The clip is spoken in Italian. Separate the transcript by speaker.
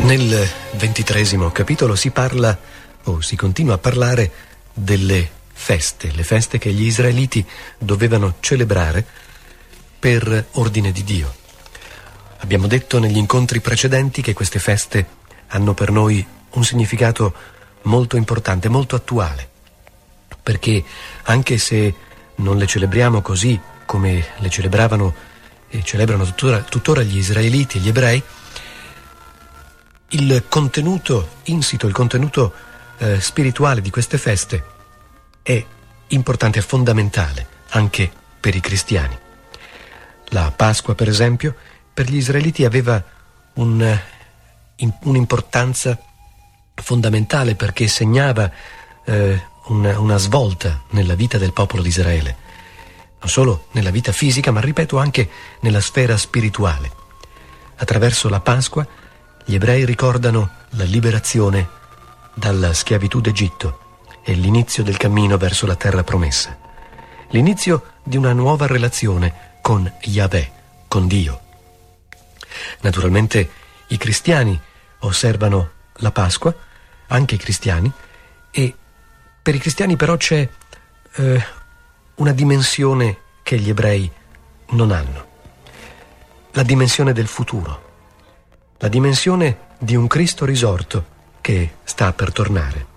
Speaker 1: Nel 23° capitolo si parla, o si continua a parlare, delle feste, le feste che gli israeliti dovevano celebrare per ordine di Dio. Abbiamo detto negli incontri precedenti che queste feste hanno per noi un significato molto importante, molto attuale, perché anche se non le celebriamo così come le celebravano e celebrano tuttora gli israeliti e gli ebrei, il contenuto insito, il contenuto spirituale di queste feste è importante, è fondamentale anche per i cristiani. La Pasqua, per esempio, per gli israeliti aveva un'importanza fondamentale perché segnava una svolta nella vita del popolo di Israele, non solo nella vita fisica, ma ripeto anche nella sfera spirituale. Attraverso la Pasqua gli ebrei ricordano la liberazione dalla schiavitù d'Egitto e l'inizio del cammino verso la terra promessa, l'inizio di una nuova relazione con Yahweh, con Dio. Naturalmente i cristiani osservano la Pasqua, anche i cristiani, e per i cristiani però c'è una dimensione che gli ebrei non hanno, la dimensione del futuro, la dimensione di un Cristo risorto che sta per tornare.